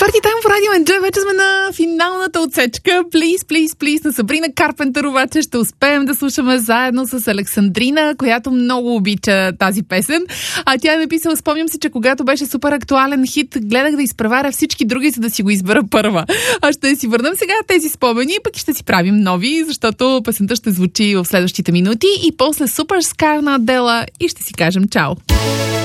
Парти тайм в Радио НД. Вече сме на финалната отсечка. Please на Сабрина Карпентър. Обаче ще успеем да слушаме заедно с Александрина, която много обича тази песен. А тя е написала: спомням си, че когато беше супер актуален хит, гледах да изпреваря всички други, за да си го избера първа. А ще си върнем сега тези спомени, пък ще си правим нови, защото песента ще звучи в следващите минути и после Суперскар на Адела и ще си кажем чао.